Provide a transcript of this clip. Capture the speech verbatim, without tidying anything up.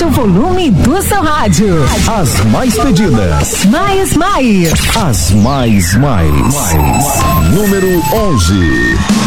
Baixe o volume do seu rádio. As mais pedidas. Mais, mais. As mais, mais. mais. Número onze.